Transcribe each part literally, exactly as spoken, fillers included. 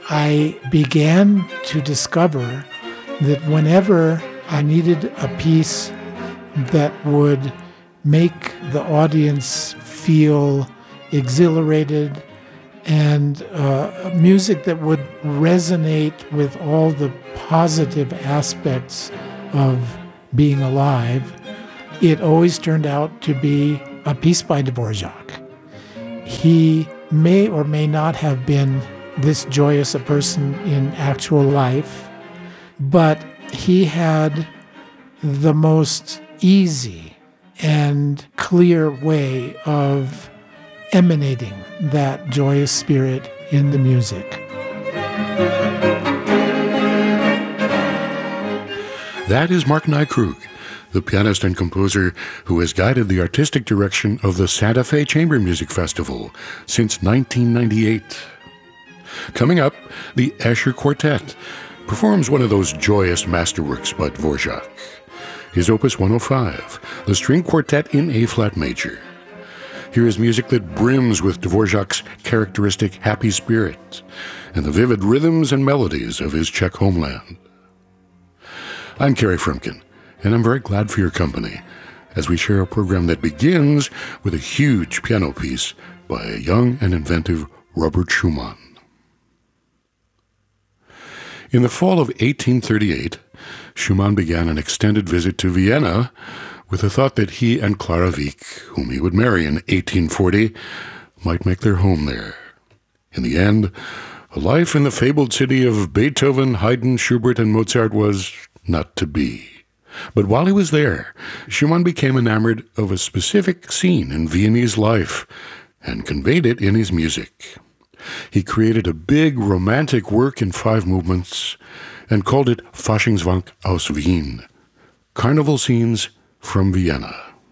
I began to discover that whenever I needed a piece that would make the audience feel exhilarated and uh, music that would resonate with all the positive aspects of being alive, it always turned out to be a piece by Dvorak. He may or may not have been this joyous a person in actual life, but he had the most easy and clear way of emanating that joyous spirit in the music. That is Mark Nykrug, the pianist and composer who has guided the artistic direction of the Santa Fe Chamber Music Festival since nineteen ninety-eight. Coming up, the Escher Quartet performs one of those joyous masterworks by Dvorak, his Opus one oh five, the String Quartet in A-flat major. Here is music that brims with Dvorak's characteristic happy spirit and the vivid rhythms and melodies of his Czech homeland. I'm Kerry Frumkin, and I'm very glad for your company as we share a program that begins with a huge piano piece by a young and inventive Robert Schumann. In the fall of eighteen thirty-eight, Schumann began an extended visit to Vienna with the thought that he and Clara Wieck, whom he would marry in eighteen forty, might make their home there. In the end, a life in the fabled city of Beethoven, Haydn, Schubert, and Mozart was not to be. But while he was there, Schumann became enamored of a specific scene in Viennese life and conveyed it in his music. He created a big romantic work in five movements and called it Faschingswank aus Wien, Carnival Scenes from Vienna.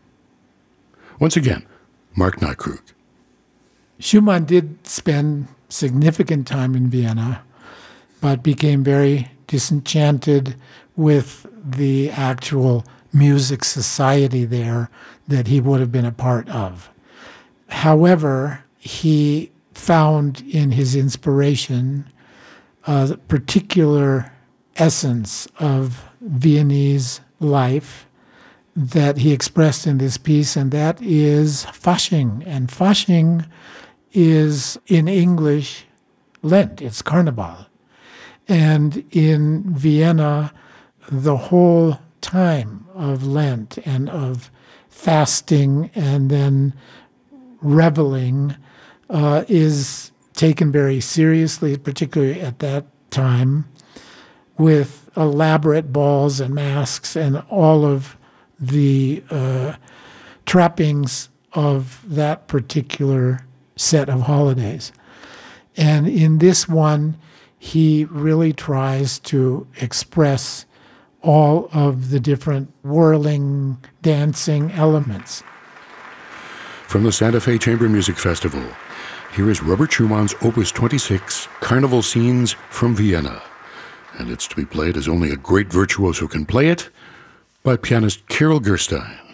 Once again, Mark Nykrug. Schumann did spend significant time in Vienna, but became very disenchanted with the actual music society there that he would have been a part of. However, he found in his inspiration a particular essence of Viennese life that he expressed in this piece, and that is Fasching. And Fasching is, in English, Lent. It's Carnival. And in Vienna, the whole time of Lent and of fasting and then reveling uh, is taken very seriously, particularly at that time, with elaborate balls and masks and all of the uh, trappings of that particular set of holidays. And in this one, he really tries to express all of the different whirling, dancing elements. From the Santa Fe Chamber Music Festival, here is Robert Schumann's Opus twenty-six, Carnival Scenes from Vienna. And it's to be played as only a great virtuoso can play it, by pianist Kirill Gerstein.